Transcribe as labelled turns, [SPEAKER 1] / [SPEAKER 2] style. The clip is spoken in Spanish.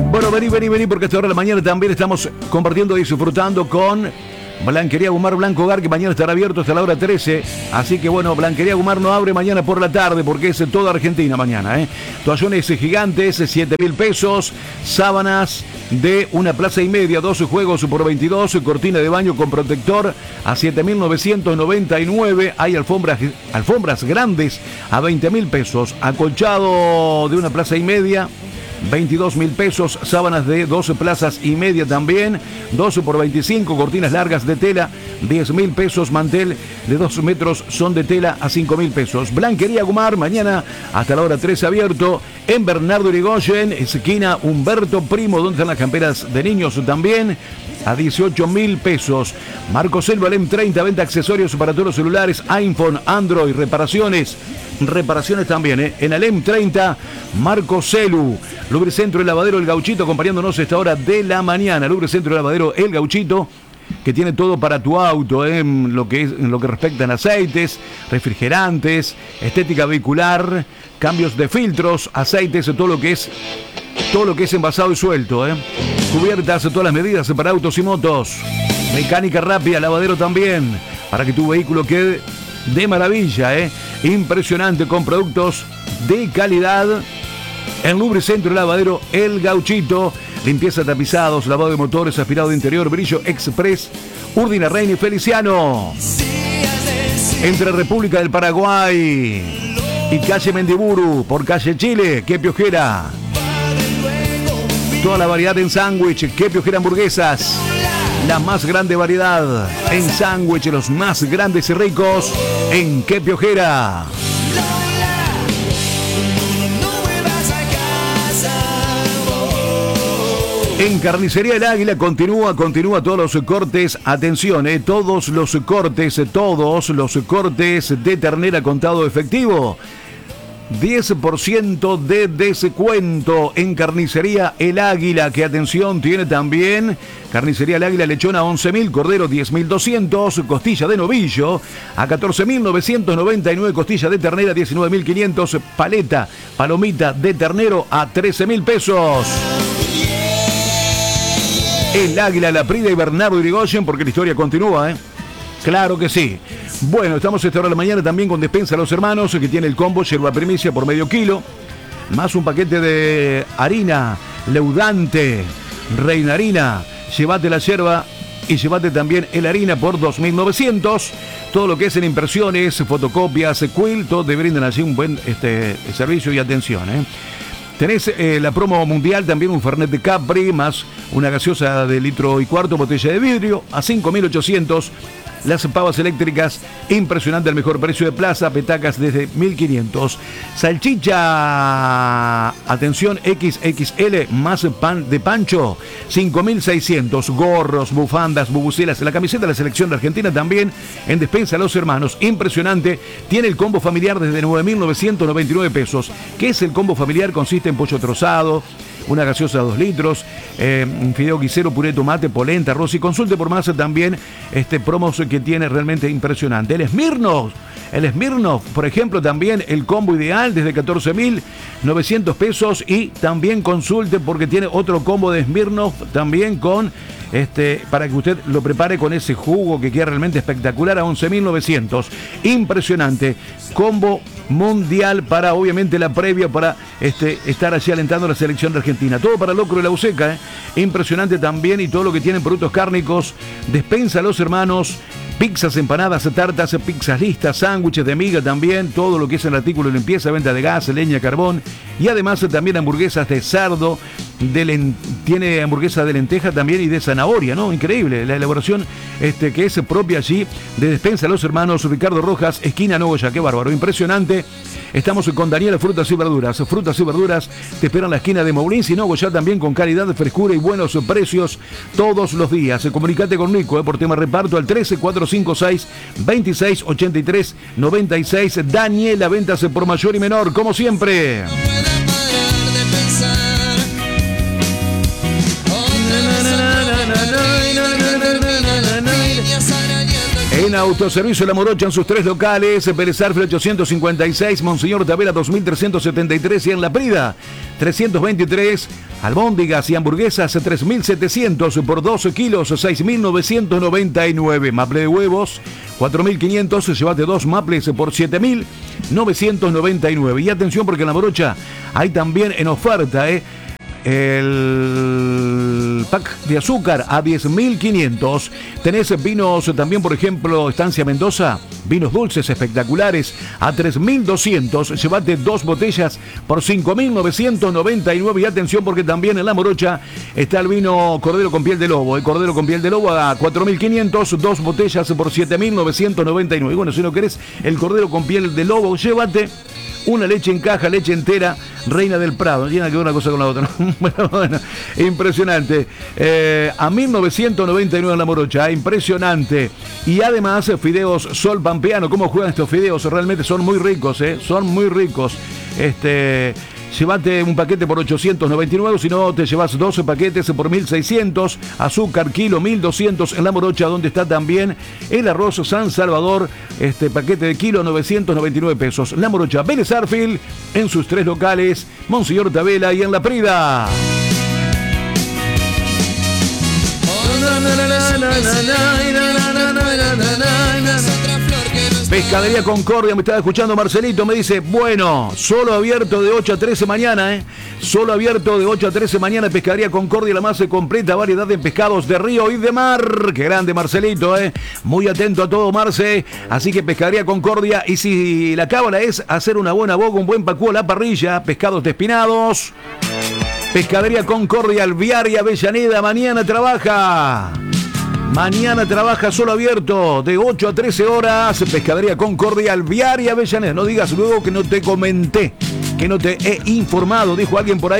[SPEAKER 1] Bueno, vení, porque a esta hora de la mañana también estamos compartiendo y disfrutando con Blanquería Gumar Blanco Hogar, que mañana estará abierto hasta la hora 13. Así que bueno, Blanquería Gumar no abre mañana por la tarde porque es toda Argentina mañana, ¿eh? Toallones gigantes, 7.000 pesos. Sábanas de 1,5 plazas, 12 juegos por 22. Cortina de baño con protector a 7.999. Hay alfombras grandes a 20.000 pesos. Acolchado de 1,5 plazas, 22.000 pesos, sábanas de 12 plazas y media también, 12 por 25, cortinas largas de tela, 10.000 pesos, mantel de 2 metros son de tela a 5.000 pesos. Blanquería Gumar, mañana hasta la hora 13 abierto, en Bernardo Irigoyen, esquina Humberto Primo, donde están las camperas de niños también, a 18.000 pesos. Marco Selva, el M30, venta accesorios para todos los celulares, iPhone, Android, reparaciones también, ¿eh? En el M30, Marco Celu. Lubricentro El Lavadero El Gauchito, acompañándonos a esta hora de la mañana. Lubricentro El Lavadero El Gauchito, que tiene todo para tu auto, en lo que respecta a aceites, refrigerantes, estética vehicular, cambios de filtros, aceites, todo lo que es envasado y suelto, cubiertas, todas las medidas para autos y motos. Mecánica rápida, lavadero también, para que tu vehículo quede de maravilla, impresionante, con productos de calidad. En Lubricentro Lavadero El Gauchito, limpieza de tapizados, lavado de motores, aspirado de interior, brillo express, Urdina, Reina y Feliciano. Entre República del Paraguay y calle Mendiburu, por calle Chile, Qué Piojera. Toda la variedad en sándwich, Qué Piojera hamburguesas. La más grande variedad en sándwich, los más grandes y ricos en Qué Piojera. En Carnicería El Águila continúa todos los cortes, atención, todos los cortes de ternera contado efectivo. 10% de descuento en Carnicería El Águila, que atención, tiene también Carnicería El Águila, lechona 11.000, cordero 10.200, costilla de novillo a 14.999, costilla de ternera 19.500, palomita de ternero a 13.000 pesos. El Águila, La Prida y Bernardo Irigoyen, porque la historia continúa, Claro que sí. Bueno, estamos a esta hora de la mañana también con Despensa a los Hermanos, que tiene el combo yerba primicia por medio kilo, más un paquete de harina Leudante, Reina Harina. Llévate la yerba y llévate también el harina por 2.900. Todo lo que es en impresiones, fotocopias, quill, todos te brindan allí un buen servicio y atención, Tenés la promo mundial, también un Fernet de Capri, más una gaseosa de 1,25 litros, botella de vidrio, a 5.800. Las pavas eléctricas, impresionante, al mejor precio de plaza, petacas desde 1.500. Salchicha, atención, XXL, más pan de pancho, 5.600. Gorros, bufandas, bubucelas, la camiseta de la selección de Argentina también, en Despensa a los Hermanos, impresionante. Tiene el combo familiar desde 9.999 pesos. ¿Qué es el combo familiar? Consiste en pollo trozado, una gaseosa de 2 litros, un fideo guisero, puré de tomate, polenta, arroz, y consulte por más también promos que tiene realmente impresionante. El Smirnoff, por ejemplo, también el combo ideal desde 14.900 pesos, y también consulte porque tiene otro combo de Smirnoff también con para que usted lo prepare con ese jugo que queda realmente espectacular a 11.900. Impresionante. Combo mundial para, obviamente, la previa para estar allí alentando a la selección de Argentina. Todo para locro de la Useca, Impresionante también, y todo lo que tienen productos cárnicos. Despensa a los Hermanos. Pizzas, empanadas, tartas, pizzas listas, sándwiches de miga también, todo lo que es el artículo de limpieza, venta de gas, leña, carbón, y además también hamburguesas de cerdo, tiene hamburguesa de lenteja también y de zanahoria, ¿no? Increíble, la elaboración que es propia allí de Despensa a los Hermanos, Ricardo Rojas, esquina Nogoyá, qué bárbaro, impresionante. Estamos con Daniela Frutas y Verduras. Frutas y Verduras te esperan en la esquina de Maulins y Nogoyá, también con calidad, frescura y buenos precios todos los días. Comunicate con Nico por tema reparto al 13456-2683-96. Daniela, ventas por mayor y menor, como siempre. En Autoservicio La Morocha, en sus 3 locales, Pérez Arfil 856, Monseñor Tavera 2373, y en La Prida 323. Albóndigas y hamburguesas 3.700 por 12 kilos, 6.999. Maple de huevos 4.500, llévate 2 maples por 7.999. Y atención porque en La Morocha hay también en oferta el pack de azúcar a 10.500. Tenés vinos también, por ejemplo, Estancia Mendoza, vinos dulces espectaculares a 3.200. Llévate 2 botellas por 5.999. Y atención porque también en La Morocha está el vino Cordero con piel de lobo. El Cordero con piel de lobo a 4.500, 2 botellas por 7.999. Y bueno, si no querés el Cordero con piel de lobo, llévate una leche en caja, leche entera, Reina del Prado. No tiene que ver una cosa con la otra, ¿no? Bueno, impresionante. A 1.999 en La Morocha, impresionante. Y además, fideos Sol Pampeano. ¿Cómo juegan estos fideos? Realmente son muy ricos, son muy ricos. Llévate un paquete por 899, si no te llevas 12 paquetes por 1.600. Azúcar kilo 1.200 en La Morocha, donde está también el arroz San Salvador, paquete de kilo 999 pesos. La Morocha, Vélez Arfield en sus 3 locales, Monseñor Tabela y en La Prida. Pescadería Concordia, me estaba escuchando Marcelito, me dice, bueno, solo abierto de 8 a 13 mañana, solo abierto de 8 a 13 mañana, Pescadería Concordia, la más completa variedad de pescados de río y de mar. Qué grande Marcelito, muy atento a todo Marce, así que Pescadería Concordia, y si la cábala es hacer una buena boga, un buen pacú a la parrilla, pescados despinados, Pescadería Concordia, Alvear y Avellaneda, mañana trabaja solo abierto de 8 a 13 horas. Pescadería Concordia, Alvear y Avellaneda. No digas luego que no te comenté, que no te he informado, dijo alguien por ahí.